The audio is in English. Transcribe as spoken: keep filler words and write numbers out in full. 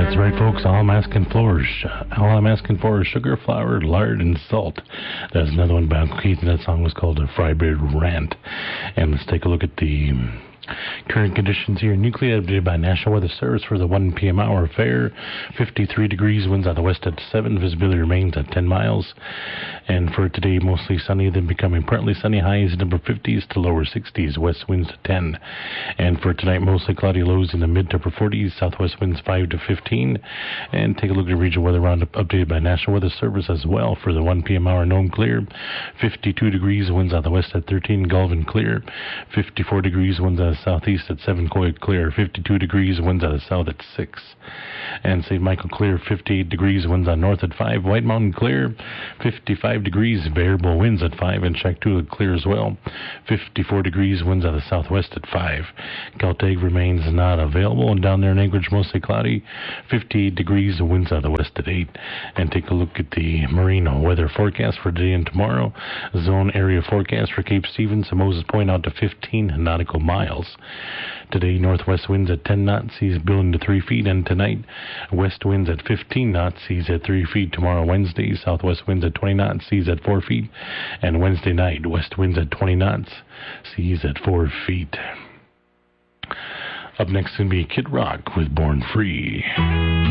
That's right, folks. All I'm asking for is all I'm asking for is sugar, flour, lard, and salt. That's another one by Uncle Keith, and that song was called "A Friedberg Rant." And let's take a look at the current conditions here. Nuclear updated by National Weather Service for the one p.m. hour. Fair, fifty-three degrees, winds out the west at seven, visibility remains at ten miles. And for today, mostly sunny, then becoming partly sunny, highs in upper fifties to lower sixties, west winds to ten. And for tonight, mostly cloudy, lows in the mid to upper forties, southwest winds five to fifteen. And take a look at the regional weather roundup updated by National Weather Service as well for the one p.m. hour. Nome clear, fifty-two degrees, winds out the west at thirteen, Galvin clear, fifty-four degrees, winds out the southeast at seven, Coy clear, fifty-two degrees, winds out of south at six. And Saint Michael clear, fifty-eight degrees, winds out north at five, White Mountain clear, fifty-five degrees, variable winds at five, and Shaktula clear as well, fifty-four degrees, winds out of southwest at five. Caltag remains not available, and down there in Anchorage mostly cloudy, fifty-eight degrees, winds out of the west at eight. And take a look at the marine weather forecast for today and tomorrow. Zone area forecast for Cape Stevens and Moses Point out to fifteen nautical miles. Today, northwest winds at ten knots, seas building to three feet, and tonight, west winds at fifteen knots, seas at three feet. Tomorrow, Wednesday, southwest winds at twenty knots, seas at four feet, and Wednesday night, west winds at twenty knots, seas at four feet. Up next is going to be Kid Rock with Born Free.